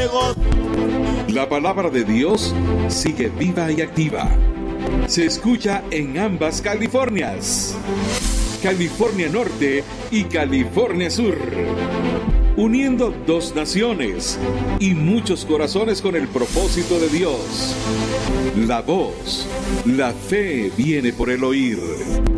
de gozo. La palabra de Dios sigue viva y activa. Se escucha en ambas Californias, California Norte y California Sur, uniendo dos naciones y muchos corazones con el propósito de Dios. La voz, la fe viene por el oír.